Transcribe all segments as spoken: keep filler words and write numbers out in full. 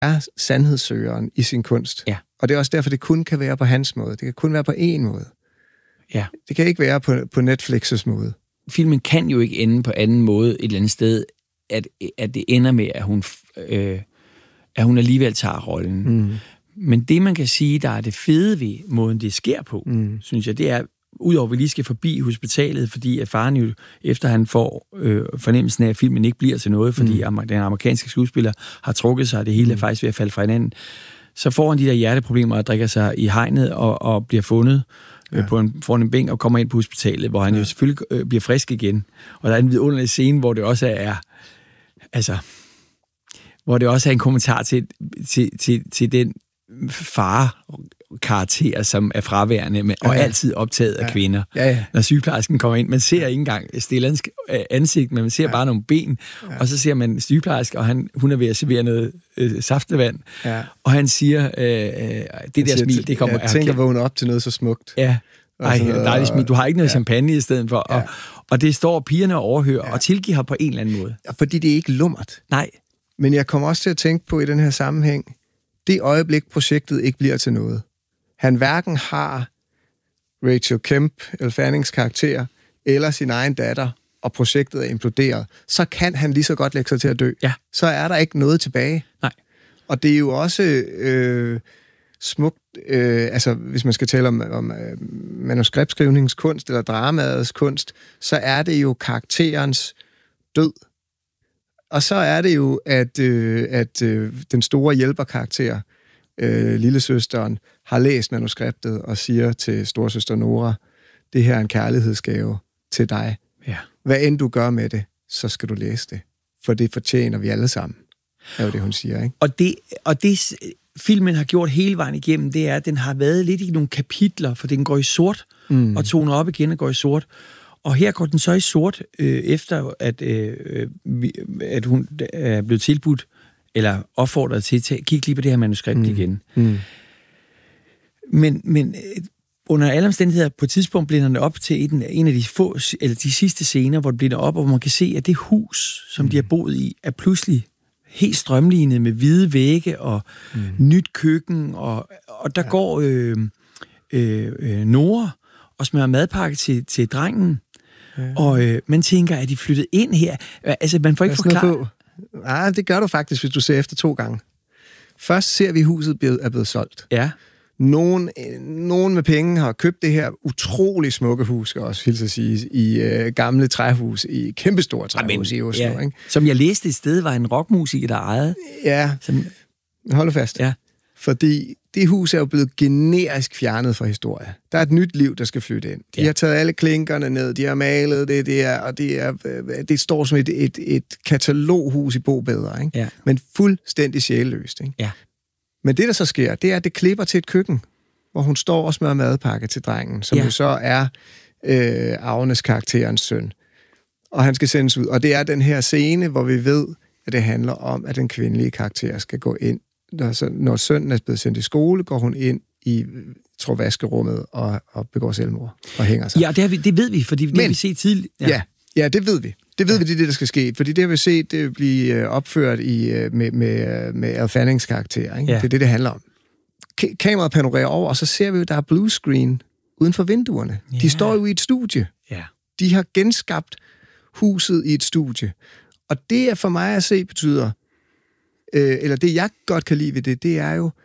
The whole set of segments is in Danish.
er sandhedssøgeren i sin kunst. Ja. Og det er også derfor, det kun kan være på hans måde. Det kan kun være på én måde. Ja. Det kan ikke være på, på Netflix's måde. Filmen kan jo ikke ende på anden måde et eller andet sted, at, at det ender med, at hun, øh, at hun alligevel tager rollen. Mm. Men det, man kan sige, der er det fede ved måden, det sker på, mm. synes jeg, det er, udover at vi lige skal forbi hospitalet, fordi at faren jo, efter han får øh, fornemmelsen af, at filmen ikke bliver til noget, fordi mm. den amerikanske skuespiller har trukket sig, og det hele mm. er faktisk ved at falde fra hinanden, så får han de der hjerteproblemer og drikker sig i hegnet og, og bliver fundet ja. øh, på en, foran en bænk og kommer ind på hospitalet, hvor han ja. jo selvfølgelig øh, bliver frisk igen. Og der er en vidunderlig scene, hvor det også er, altså, hvor det også er en kommentar til, til, til, til den far-karakter, som er fraværende, med, og ja, ja. altid optaget af ja. kvinder. Ja, ja. Når sygeplejersken kommer ind, man ser ikke engang Stellans ansigt, men man ser ja. bare nogle ben, ja. og så ser man sygeplejersken, og han, hun er ved at servere noget øh, saftevand, ja. og han siger, øh, øh, det der smil, det kommer... Jeg tænker, vågne op til noget så smukt. Ja, ej, dejligt smil. Du har ikke noget ja. champagne i stedet for. Og, ja. og det står pigerne og overhører, ja. og tilgiver her på en eller anden måde. Ja, fordi det er ikke lummert. Nej. Men jeg kommer også til at tænke på i den her sammenhæng, det øjeblik, projektet ikke bliver til noget. Han hverken har Rachel Kemp, Elle Fannings karakter, eller sin egen datter, og projektet er imploderet, så kan han lige så godt lægge sig til at dø. Ja. Så er der ikke noget tilbage. Nej. Og det er jo også øh, smukt, øh, altså hvis man skal tale om, om øh, manuskriptskrivningskunst eller dramaets kunst, så er det jo karakterens død. Og så er det jo, at, øh, at øh, den store hjælperkarakter, øh, lillesøsteren, har læst manuskriptet og siger til storesøster Nora, det her er en kærlighedsgave til dig. Ja. Hvad end du gør med det, så skal du læse det. For det fortjener vi alle sammen. Det er jo det, hun siger, ikke? Og det, og det filmen har gjort hele vejen igennem, det er, at den har været lidt i nogle kapitler, for den går i sort, mm. og toner op igen og går i sort. Og her går den så i sort, øh, efter at, øh, at hun er blevet tilbudt, eller opfordret til at kigge lige på det her manuskript mm. igen. Mm. Men, men under alle omstændigheder, på et tidspunkt bliver den op til en, en af de få, eller de sidste scener, hvor det bliver op, og hvor man kan se, at det hus, som mm. de har boet i, er pludselig helt strømlignet med hvide vægge og mm. nyt køkken, og, og der ja. går øh, øh, øh, Nora og smører madpakke til, til drengen, ja. og øh, man tænker, at de flyttet ind her. Altså, man får ikke forklaret. Nej, det gør du faktisk, hvis du ser efter to gange. Først ser vi, at huset er blevet solgt. Ja. Nogen, nogen med penge har købt det her utrolig smukke hus, skal også hilse at sige, i øh, gamle træhus, i kæmpestore træhus i Oslo. Ja. Ikke? Som jeg læste et sted, var en rockmusiker, der ejede. Ja, som... hold fast. Ja. Fordi det hus er jo blevet generisk fjernet fra historie. Der er et nyt liv, der skal flytte ind. De ja. har taget alle klinkerne ned, de har malet det, det er, og det, er, det står som et, et, et kataloghus i Bo Bedre, ikke? Ja. Men fuldstændig sjælløst. Ikke? Ja. Men det, der så sker, det er, at det klipper til et køkken, hvor hun står og smører madpakke til drengen, som ja. jo så er øh, Agnes karakterens søn. Og han skal sendes ud. Og det er den her scene, hvor vi ved, at det handler om, at den kvindelige karakter skal gå ind. Når, så, når sønnen er blevet sendt i skole, går hun ind i, tror, vaskerummet og, og begår selvmord og hænger sig. Ja, det, har vi, det ved vi, fordi det Men, har vi set tidligere. Ja. Ja, ja, det ved vi. Det ved ja. vi, det er det, der skal ske. Fordi det har vi set det blive opført i, med, med, med Elle Fannings karakter. Ikke? Ja. Det er det, det handler om. K- kameraet panorerer over, og så ser vi jo, der er blue screen uden for vinduerne. Ja. De står jo i et studie. Ja. De har genskabt huset i et studie. Og det er for mig at se betyder, øh, eller det jeg godt kan lide ved det, det er jo,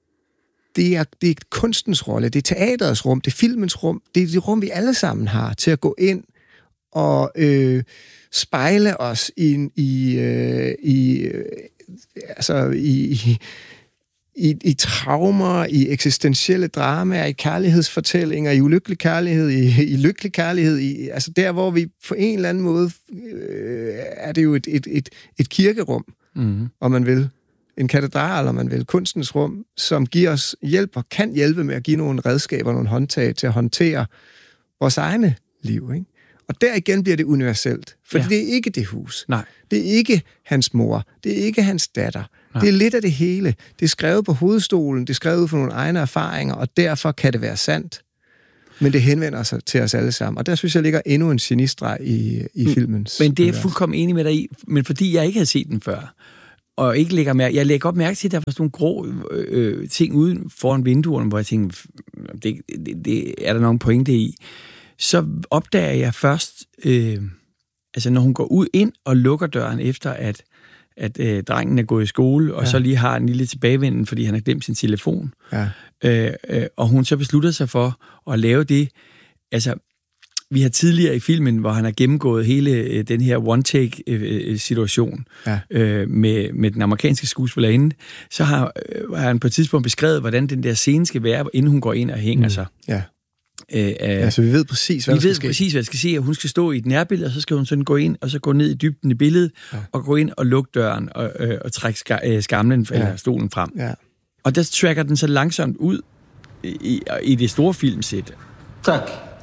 det er, det er kunstens rolle, det er teaterets rum, det er filmens rum, det er det rum, vi alle sammen har til at gå ind og øh, spejle os i, i, øh, i, øh, altså i, i, i, i traumer, i eksistentielle dramaer, i kærlighedsfortællinger, i ulykkelig kærlighed, i, i lykkelig kærlighed, i, altså der, hvor vi på en eller anden måde, øh, er det jo et, et, et, et kirkerum, mm-hmm. om man vil, en katedral, om man vil, kunstens rum, som giver os hjælp og kan hjælpe med at give nogle redskaber, nogle håndtag til at håndtere vores egne liv, ikke? Og der igen bliver det universelt, for ja. det er ikke det hus. Nej. Det er ikke hans mor. Det er ikke hans datter. Nej. Det er lidt af det hele. Det er skrevet på hovedstolen, det er skrevet ud fra nogle egne erfaringer, og derfor kan det være sandt. Men det henvender sig til os alle sammen. Og der synes jeg ligger endnu en genistreg i, i filmens. Men det er jeg fuldkommen enig med dig i. Men fordi jeg ikke havde set den før, og ikke lægger mærke... Jeg lægger op mærke til, at der var sådan nogle grå øh, ting uden foran vinduerne, hvor jeg tænkte, det, det, det er der nogen pointe i. Så opdager jeg først, øh, altså når hun går ud ind og lukker døren efter, at, at øh, drengen er gået i skole, og ja. så lige har en lille tilbagevenden, fordi han har glemt sin telefon. Ja. Øh, øh, og hun så beslutter sig for at lave det. Altså, vi har tidligere i filmen, hvor han har gennemgået hele øh, den her one-take-situation øh, ja. øh, med, med den amerikanske skuespillerinde, så har, øh, har han på et tidspunkt beskrevet, hvordan den der scene skal være, inden hun går ind og hænger mm. sig. Ja. Øh, ja, så vi ved præcis, hvad vi der skal ved ske. præcis, hvad der skal ske, og hun skal stå i et nærbillede, og så skal hun sådan gå ind, og så gå ned i dybden i billedet, ja. og gå ind og lukke døren, og, øh, og trække ska, øh, skamlen, ja. eller stolen frem. Ja. Og der tracker den så langsomt ud i, i, i det store filmsæt. Tak.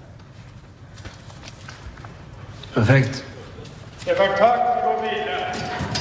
Perfekt. Ja, tak. Gå videre.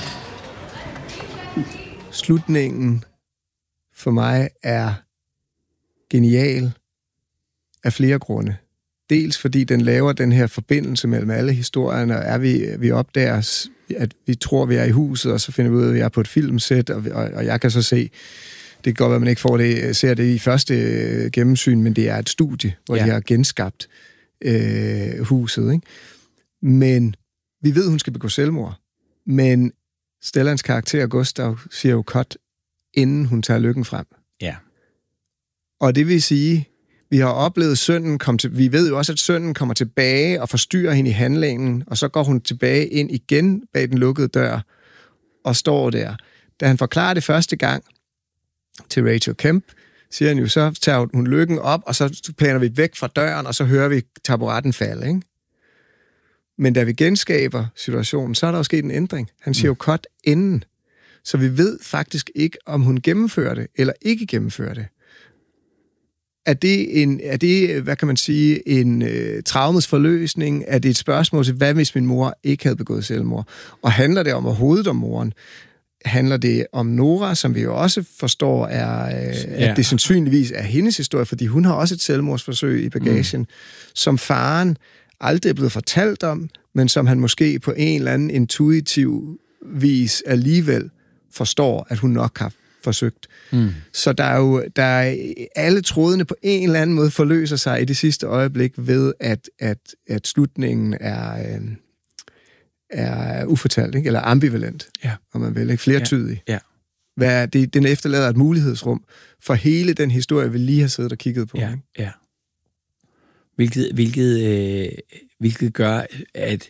Slutningen for mig er genial af flere grunde. Dels fordi den laver den her forbindelse mellem alle historierne, og er vi, vi opdager, at vi tror, vi er i huset, og så finder vi ud af, at vi er på et filmsæt, og, og, og jeg kan så se, det kan godt være, at man ikke får det, ser det i første gennemsyn, men det er et studie, hvor ja. de har genskabt øh, huset, ikke? Men vi ved, hun skal begå selvmord. Men Stellans karakter, Gustav, siger jo cut, inden hun tager lykken frem. Ja. Og det vil sige, vi har oplevet sønnen komme til... Vi ved jo også, at sønnen kommer tilbage og forstyrrer hende i handlingen, og så går hun tilbage ind igen bag den lukkede dør og står der. Da han forklarer det første gang til Rachel Kemp, siger han jo, så tager hun lykken op, og så planer vi væk fra døren, og så hører vi taburetten falde, ikke? Men da vi genskaber situationen, så er der jo sket en ændring. Han siger jo cut inden. Så vi ved faktisk ikke, om hun gennemfører det, eller ikke gennemfører det. Er det, en, er det hvad kan man sige, en øh, traumets forløsning? Er det et spørgsmål til, hvad hvis min mor ikke havde begået selvmord? Og handler det om overhovedet om moren? Handler det om Nora, som vi jo også forstår, er, øh, ja. at det sandsynligvis er hendes historie, fordi hun har også et selvmordsforsøg i bagagen, mm. som faren aldrig er blevet fortalt om, men som han måske på en eller anden intuitiv vis alligevel forstår, at hun nok har forsøgt. Mm. Så der er jo der er, alle trådene på en eller anden måde forløser sig i det sidste øjeblik ved, at, at, at slutningen er, øh, er ufortalt, ikke? Eller ambivalent, ja. om man vil, ikke? Flertydig. Ja. Ja. Hvad, det, den efterlader et mulighedsrum for hele den historie, vi lige har siddet og kigget på. Ja, ikke? ja. Hvilket, hvilket, øh, hvilket gør, at,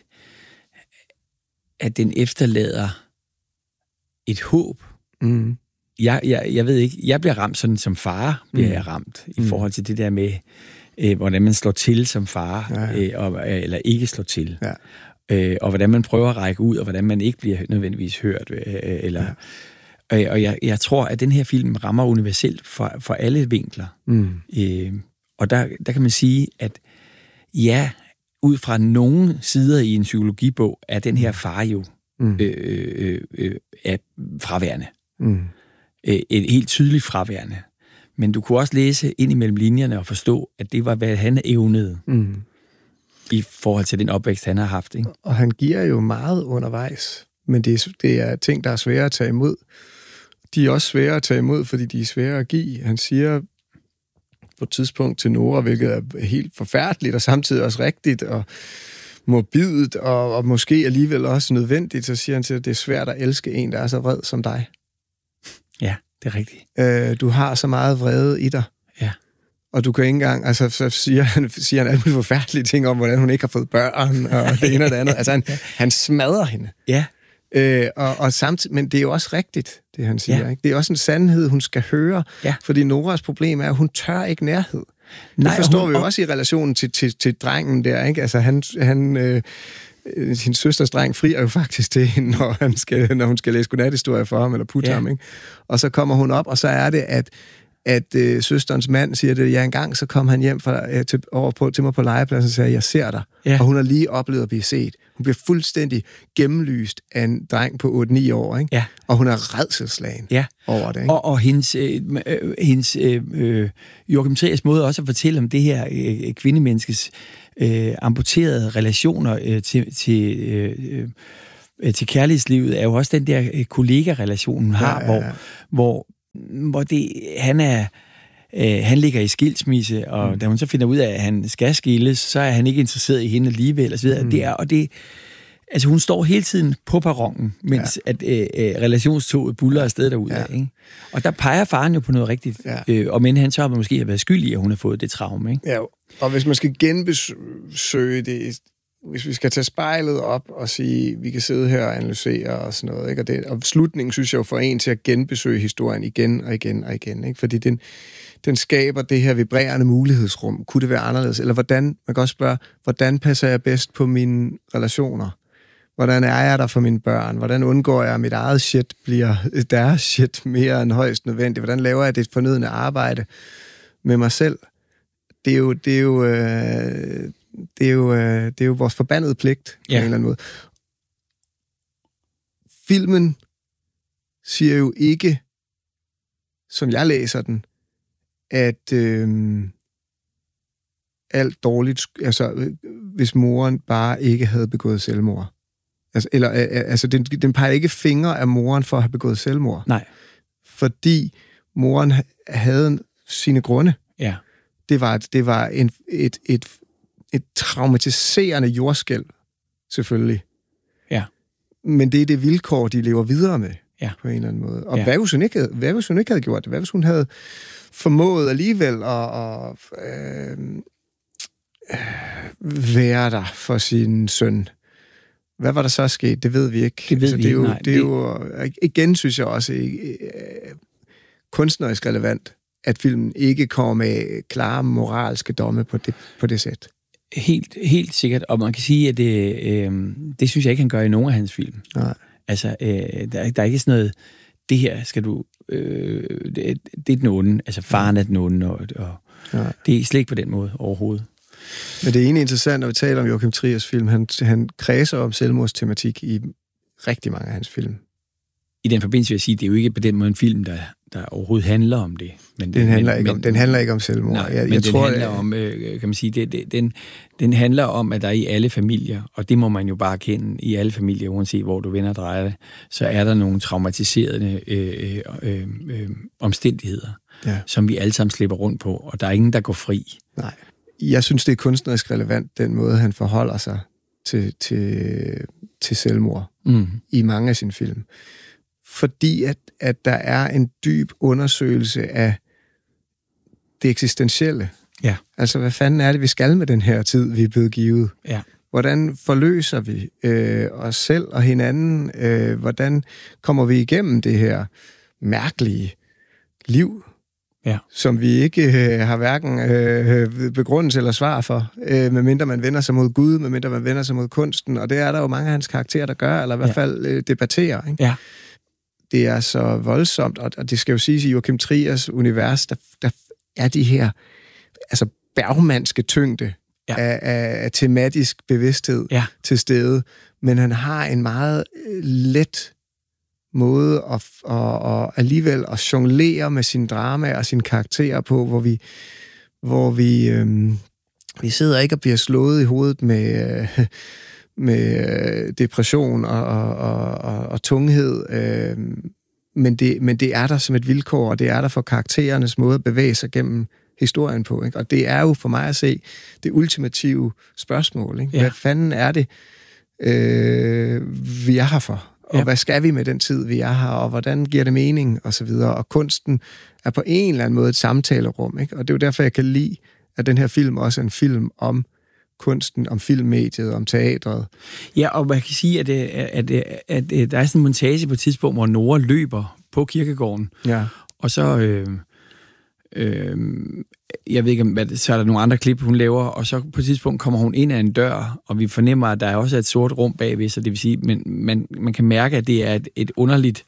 at den efterlader et håb. Mm. Jeg, jeg, jeg ved ikke, jeg bliver ramt sådan som far, bliver mm. jeg ramt, i mm. forhold til det der med, øh, hvordan man slår til som far, ja, ja. Øh, og, eller ikke slår til. Ja. Øh, og hvordan man prøver at række ud, og hvordan man ikke bliver nødvendigvis hørt. Øh, eller, ja. øh, og jeg, jeg tror, at den her film rammer universelt for, for alle vinkler. Mm. Øh, Og der, der kan man sige, at ja, ud fra nogle sider i en psykologibog, er den her far jo mm. øh, øh, øh, er fraværende. Mm. Øh, et helt tydeligt fraværende. Men du kunne også læse ind imellem linjerne og forstå, at det var, hvad han evnede mm. i forhold til den opvækst, han har haft. Ikke? Og han giver jo meget undervejs, men det er, det er ting, der er svære at tage imod. De er også svære at tage imod, fordi de er svære at give. Han siger på et tidspunkt til Nora, hvilket er helt forfærdeligt, og samtidig også rigtigt, og morbidt, og, og måske alligevel også nødvendigt, så siger han til, at det er svært at elske en, der er så vred som dig. Ja, det er rigtigt. Øh, du har så meget vrede i dig. Ja. Og du kan ikke engang, altså så siger han, siger han alle mulige forfærdelige ting om, hvordan hun ikke har fået børn, og det ene og det andet. Altså han, han smadrer hende. Ja. Øh, og, og samtidig, men det er jo også rigtigt, det han siger. Ja. Ikke? Det er også en sandhed, hun skal høre, ja. Fordi Noras problem er, at hun tør ikke nærhed. Nej, det forstår hun, vi jo også i relationen til, til, til drengen der, ikke? Altså han, han øh, sin søsters dreng frier jo faktisk til hende, når, han skal, når hun skal læse godnathistorie for ham, eller putte ja. ham, ikke? Og så kommer hun op, og så er det, at at øh, søsterens mand siger det, ja, engang så kom han hjem fra, øh, til, over på, til mig på legepladsen og sagde, jeg ser dig. Ja. Og hun har lige oplevet at blive set. Hun bliver fuldstændig gennemlyst af en dreng på otte ni år, ikke? Ja. Og hun er rædselsslagen ja. over det. Ikke? Og, og hendes, øh, øh, hendes øh, Joachim Triers måde også at fortælle om det her øh, kvindemenneskes øh, amputerede relationer øh, til, til øh, øh, til kærlighedslivet, er jo også den der øh, kollega-relation, hun har, ja, ja, ja. hvor, hvor, hvor det, han er... Øh, han ligger i skilsmisse, og mm. da hun så finder ud af, at han skal skilles, så er han ikke interesseret i hende alligevel, og så videre. Mm. Det er, og det, altså hun står hele tiden på perronen, mens ja. at øh, øh, relationstoget buller afsted derudad, ja. ikke? Og der peger faren jo på noget rigtigt, ja. øh, og men han så har måske have været skyldig, at hun har fået det traume, ikke? Ja, og hvis man skal genbesøge det, hvis vi skal tage spejlet op og sige, vi kan sidde her og analysere og sådan noget, ikke? Og, det, og slutningen, synes jeg jo, får en til at genbesøge historien igen og igen og igen, ikke? Fordi den, den skaber det her vibrerende mulighedsrum. Kunne det være anderledes? Eller hvordan, man kan også spørge, hvordan passer jeg bedst på mine relationer? Hvordan er jeg der for mine børn? Hvordan undgår jeg, at mit eget shit bliver deres shit mere end højst nødvendigt? Hvordan laver jeg det fornødne arbejde med mig selv? Det er jo, det er jo, øh, det er jo, øh, det er jo vores forbandede pligt, ja. På en eller anden måde. Filmen siger jo ikke, som jeg læser den, at øh, alt dårligt, altså hvis moren bare ikke havde begået selvmord. Altså, eller, altså den, den peger ikke fingre af moren for at have begået selvmord. Nej. Fordi moren havde sine grunde. Ja. Det var, det var en, et, et, et traumatiserende jordskælv, selvfølgelig. Ja. Men det er det vilkår, de lever videre med, ja. På en eller anden måde. Og ja. hvad, hvis hun ikke havde, hvad hvis hun ikke havde gjort det? Hvad hvis hun havde formået alligevel at, at øh, øh, være der for sin søn? Hvad var der så sket? Det ved vi ikke. Det ved altså, vi det er jo, ikke, nej. Det er jo, igen synes jeg også, øh, kunstnerisk relevant, at filmen ikke kommer med klare moralske domme på det, på det sæt. Helt, helt sikkert, og man kan sige, at det, øh, det synes jeg ikke, han gør i nogen af hans film. Nej. Altså, øh, der, der er ikke sådan noget, det her skal du, øh, det, det er den onde, altså faren er den onde, og, og det er slet ikke på den måde overhovedet. Men det er egentlig interessant, når vi taler om Joachim Triers film, han, han kredser om selvmordstematik i rigtig mange af hans film. I den forbindelse vil jeg sige, det er jo ikke på den måde en film, der, der overhovedet handler om det. Men, den, handler men, ikke om, men, den handler ikke om selvmord. Nej, jeg, men jeg den tror, handler om, øh, kan man sige, det, det, den, den handler om, at der i alle familier, og det må man jo bare kende, i alle familier, uanset hvor du vender og drejer det, så er der nogle traumatiserende øh, øh, øh, omstændigheder, ja. Som vi alle sammen slipper rundt på, og der er ingen, der går fri. Nej. Jeg synes, det er kunstnerisk relevant, den måde, han forholder sig til, til, til selvmord mm. i mange af sine film. Fordi at, at der er en dyb undersøgelse af det eksistentielle. Ja. Altså, hvad fanden er det, vi skal med den her tid, vi er blevet givet? Ja. Hvordan forløser vi øh, os selv og hinanden? Øh, hvordan kommer vi igennem det her mærkelige liv, ja. Som vi ikke øh, har hverken øh, begrundelse eller svar for, øh, medmindre man vender sig mod Gud, medmindre man vender sig mod kunsten, og det er der jo mange af hans karakterer, der gør, eller i hvert ja. fald øh, debatterer. Ikke? Ja. Det er så voldsomt, og det skal jo siges, i Joachim Triers univers, der, der er de her altså bergmandske tyngde ja. af, af, af tematisk bevidsthed ja. til stede, men han har en meget let måde at, at, at alligevel at jonglere med sin drama og sine karakterer på, hvor vi, hvor vi, øhm, vi sidder ikke og bliver slået i hovedet med, øh, med depression og, og, og, og tunghed, øh, men, det, men det er der som et vilkår, og det er der for karakterernes måde at bevæge sig gennem historien på. Ikke? Og det er jo for mig at se det ultimative spørgsmål. Ikke? Hvad ja. fanden er det, øh, vi er her for? Og ja. hvad skal vi med den tid, vi er her, og hvordan giver det mening, og så videre. Og kunsten er på en eller anden måde et samtalerum, ikke? Og det er jo derfor, jeg kan lide, at den her film også er en film om kunsten, om filmmediet, om teatret. Ja, og man kan sige, at, at, at, at, at der er sådan en montage på et tidspunkt, hvor Nora løber på kirkegården, ja. og så... Øh, øh, jeg ved ikke, hvad, så er der nogle andre klip, hun laver, og så på et tidspunkt kommer hun ind ad en dør, og vi fornemmer, at der er også et sort rum bagved, så det vil sige, men man, man kan mærke, at det er et, et underligt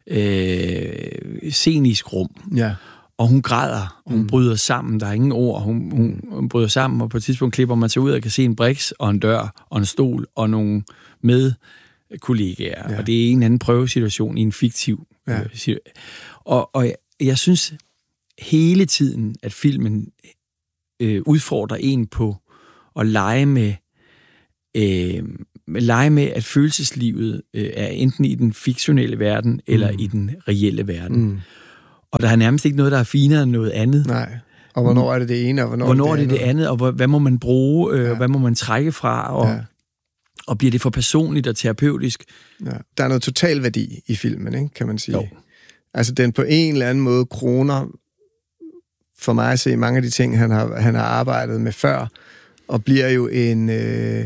øh, scenisk rum. Ja. Og hun græder, og hun mm. bryder sammen, der er ingen ord, hun, hun, hun bryder sammen, og på et tidspunkt klipper man sig ud og kan se en briks, og en dør, og en stol, og nogle medkollegaer, ja. Og det er en anden prøvesituation i en fiktiv ja. øh, situation. Og, og jeg, jeg synes hele tiden, at filmen øh, udfordrer en på at lege med, øh, lege med, at følelseslivet øh, er enten i den fiktionelle verden, eller mm. i den reelle verden. Mm. Og der er nærmest ikke noget, der er finere end noget andet. Nej. Og hvornår er det det ene, og hvornår, hvornår er det det, det andet, og hvad må man bruge, øh, ja. hvad må man trække fra, og, ja. og bliver det for personligt og terapeutisk? Ja. Der er noget total værdi i filmen, ikke, kan man sige. Jo. Altså, den på en eller anden måde kroner for mig at se mange af de ting, han har, han har arbejdet med før, og bliver jo en... Øh,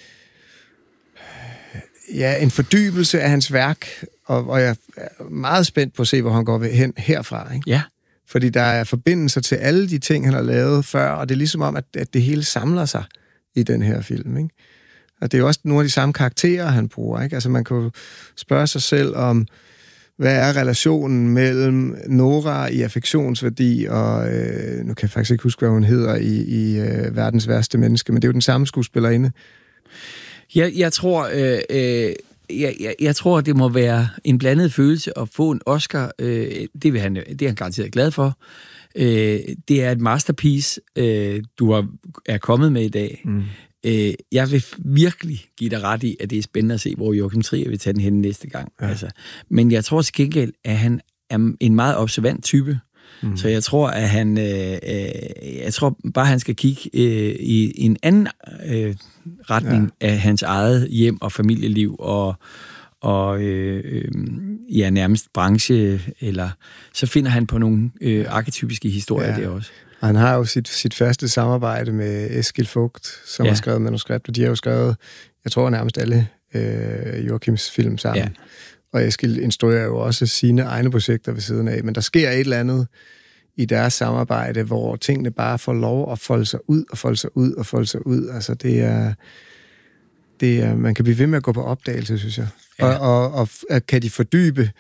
ja, en fordybelse af hans værk, og, og jeg er meget spændt på at se, hvor han går hen herfra, ikke? Ja. Fordi der er forbindelser til alle de ting, han har lavet før, og det er ligesom om, at, at det hele samler sig i den her film, ikke? Og det er jo også nogle af de samme karakterer, han bruger, ikke? Altså, man kan jo spørge sig selv om, hvad er relationen mellem Nora i affektionsværdi, og øh, nu kan jeg faktisk ikke huske, hvad hun hedder i, i øh, Verdens værste menneske, men det er jo den samme skuespillerinde. Jeg, jeg tror... Øh, øh Jeg, jeg, jeg tror, det må være en blandet følelse at få en Oscar. Øh, det, vil han, det er han garanteret glad for. Øh, det er et masterpiece, øh, du har, er kommet med i dag. Mm. Øh, jeg vil virkelig give dig ret i, at det er spændende at se, hvor Joachim Trier vil tage den hen næste gang. Ja. Altså. Men jeg tror til gengæld, at han er en meget observant type. Mm. Så jeg tror, at han, øh, øh, jeg tror bare, han skal kigge øh, i, i en anden øh, retning ja. af hans eget hjem og familieliv og, og øh, øh, ja, nærmest branche, eller så finder han på nogle øh, arketypiske historier ja. der også. Han har jo sit, sit faste samarbejde med Eskil Vogt, som ja. har skrevet manuskript, og de har jo skrevet, jeg tror nærmest alle øh, Joachims film sammen. Ja. Og Eskil instruerer jo også sine egne projekter ved siden af, men der sker et eller andet i deres samarbejde, hvor tingene bare får lov at folde sig ud, og folde sig ud, og folde sig ud. Altså, det er... Det er man kan blive ved med at gå på opdagelse, synes jeg. Ja. Og, og, og kan de fordybe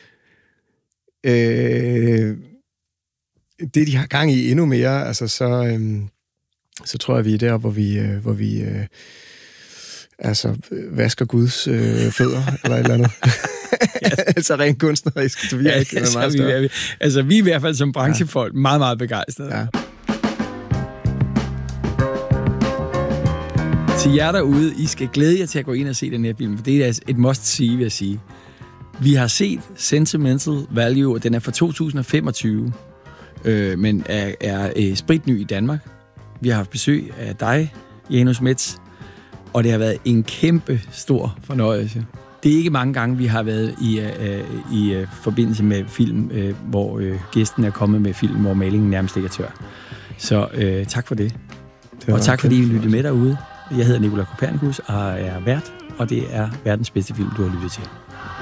øh, det, de har gang i endnu mere, altså, så, øh, så tror jeg, vi er der, hvor vi... Øh, hvor vi øh, altså, vasker Guds øh, fødder, eller et eller andet. Altså rent kunstnerisk. Så vi er ikke ja, altså, meget vi, er, altså, vi er i hvert fald som branchefolk ja. meget, meget begejstrede. Ja. Til jer derude, I skal glæde jer til at gå ind og se den her film, for det er et must-see, vil jeg sige. Vi har set Sentimental Value, og den er fra to tusind og femogtyve, øh, men er, er øh, spritny i Danmark. Vi har haft besøg af dig, Janus Metz, og det har været en kæmpe stor fornøjelse. Det er ikke mange gange, vi har været i, uh, i uh, forbindelse med film, uh, hvor uh, gæsten er kommet med film, hvor malingen nærmest ikke er tør. Så uh, tak for det. det og tak fordi I lyttede med derude. Jeg hedder Nicolai Kopernikus og er vært, og det er verdens bedste film, du har lyttet til.